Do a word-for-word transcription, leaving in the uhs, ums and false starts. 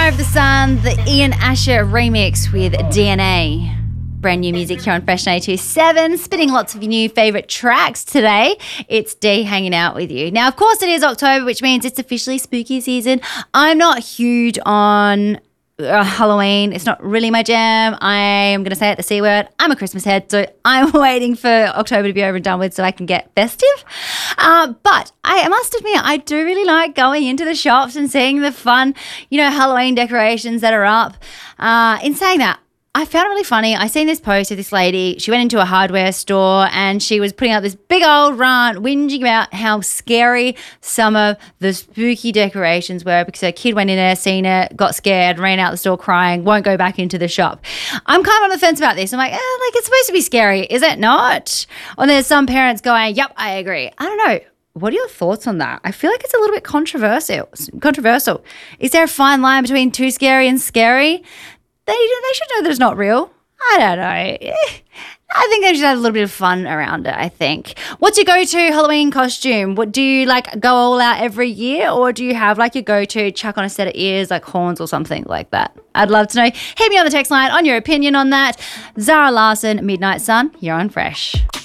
Fire of the Sun, the Ian Asher remix with D N A. Brand new music here on Fresh ninety-two point seven, spinning lots of your new favourite tracks today. It's Dee hanging out with you. Now, of course, it is October, which means it's officially spooky season. I'm not huge on uh, Halloween. It's not really my jam. I am going to say it, the C word. I'm a Christmas head, so I'm waiting for October to be over and done with so I can get festive. Uh, but I must admit, I do really like going into the shops and seeing the fun, you know, Halloween decorations that are up. Uh, in saying that, I found it really funny. I seen this post of this lady. She went into a hardware store and she was putting out this big old rant, whinging about how scary some of the spooky decorations were because her kid went in there, seen it, got scared, ran out the store crying, won't go back into the shop. I'm kind of on the fence about this. I'm like, eh, like it's supposed to be scary, is it not? Or there's some parents going, yep, I agree. I don't know. What are your thoughts on that? I feel like it's a little bit controversial. Controversial. Is there a fine line between too scary and scary? They they should know that it's not real. I don't know. I think they should have a little bit of fun around it, I think. What's your go-to Halloween costume? What do you, like, go all out every year, or do you have, like, your go-to chuck on a set of ears, like horns or something like that? I'd love to know. Hit me on the text line on your opinion on that. Zara Larsson, Midnight Sun, you're on Fresh.